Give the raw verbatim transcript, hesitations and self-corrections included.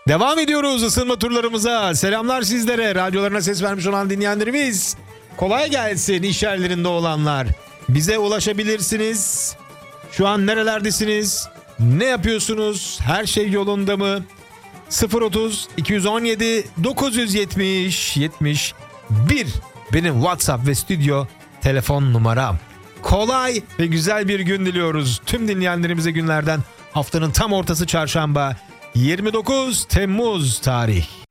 Devam ediyoruz ısınma turlarımıza. Selamlar sizlere. Radyolarına ses vermiş olan dinleyenlerimiz. Kolay gelsin iş yerlerinde olanlar. Bize ulaşabilirsiniz. Şu an nerelerdesiniz? Ne yapıyorsunuz? Her şey yolunda mı? sıfır otuz iki on yedi dokuz yüz yetmiş yetmiş bir benim WhatsApp ve stüdyo telefon numaram. Kolay ve güzel bir gün diliyoruz tüm dinleyenlerimize günlerden. Haftanın tam ortası çarşamba, yirmi dokuz Temmuz tarih.